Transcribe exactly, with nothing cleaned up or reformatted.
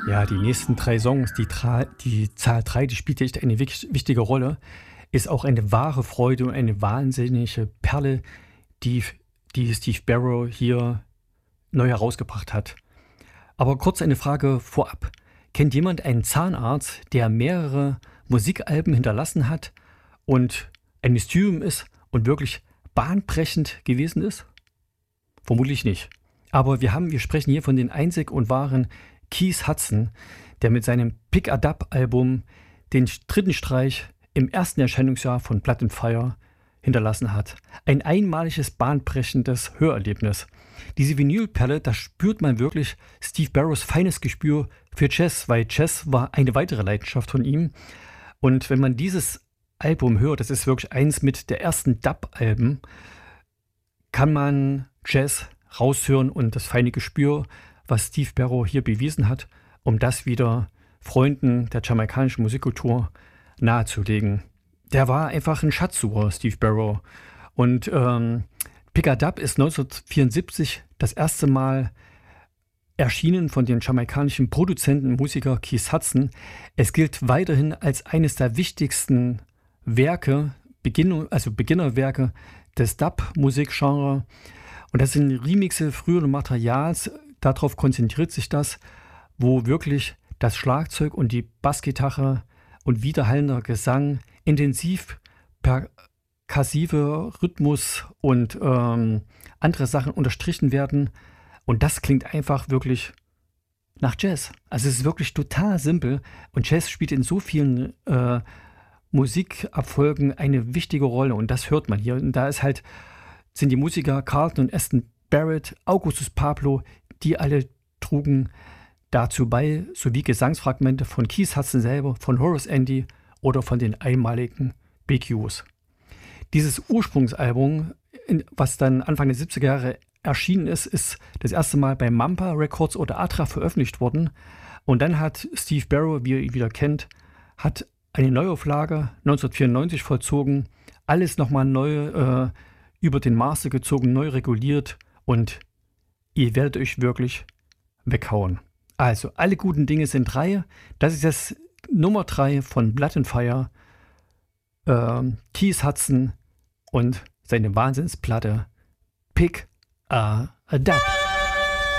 Ja, die nächsten drei Songs, die, Tra die Zahl drei, die spielt echt eine wich wichtige Rolle, ist auch eine wahre Freude und eine wahnsinnige Perle, die, die Steve Barrow hier neu herausgebracht hat. Aber kurz eine Frage vorab. Kennt jemand einen Zahnarzt, der mehrere Musikalben hinterlassen hat und ein Mysterium ist und wirklich bahnbrechend gewesen ist? Vermutlich nicht. Aber wir haben, wir sprechen hier von den einzig und wahren Keith Hudson, der mit seinem Pick a Dub-Album den dritten Streich im ersten Erscheinungsjahr von Blood and Fire hinterlassen hat. Ein einmaliges, bahnbrechendes Hörerlebnis. Diese Vinylperle, da spürt man wirklich Steve Barrows feines Gespür für Jazz, weil Jazz war eine weitere Leidenschaft von ihm. Und wenn man dieses Album hört, das ist wirklich eins mit der ersten Dub-Alben, kann man Jazz raushören und das feine Gespür, was Steve Barrow hier bewiesen hat, um das wieder Freunden der jamaikanischen Musikkultur nahezulegen. Der war einfach ein Schatzsucher, Steve Barrow. Und ähm, Pick a Dub ist neunzehnhundertvierundsiebzig das erste Mal erschienen von dem jamaikanischen Produzenten und Musiker Keith Hudson. Es gilt weiterhin als eines der wichtigsten Werke, Beginn, also Beginnerwerke des Dub-Musikgenres. Und das sind Remixe früheren Materials, darauf konzentriert sich das, wo wirklich das Schlagzeug und die Bassgitarre und widerhallender Gesang intensiv perkussive Rhythmus und ähm, andere Sachen unterstrichen werden. Und das klingt einfach wirklich nach Jazz. Also es ist wirklich total simpel. Und Jazz spielt in so vielen äh, Musikabfolgen eine wichtige Rolle. Und das hört man hier. Und da ist halt, sind die Musiker Carlton und Aston Barrett, Augustus Pablo, die alle trugen dazu bei, sowie Gesangsfragmente von Keith Hudson selber, von Horace Andy oder von den einmaligen Big Us. Dieses Ursprungsalbum, was dann Anfang der siebziger Jahre erschienen ist, ist das erste Mal bei Mampa Records oder Atra veröffentlicht worden. Und dann hat Steve Barrow, wie ihr ihn wieder kennt, hat eine Neuauflage neunzehnhundertvierundneunzig vollzogen, alles nochmal neu äh, über den Master gezogen, neu reguliert und ihr werdet euch wirklich weghauen. Also, alle guten Dinge sind drei. Das ist das Nummer drei von Blood and Fire, äh, Keith Hudson und seine Wahnsinnsplatte Pick a Dub.